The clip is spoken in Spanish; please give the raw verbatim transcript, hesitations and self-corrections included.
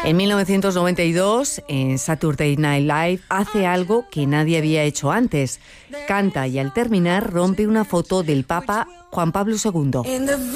En mil novecientos noventa y dos, en Saturday Night Live, hace algo que nadie había hecho antes. Canta y al terminar rompe una foto del Papa Juan Pablo segundo.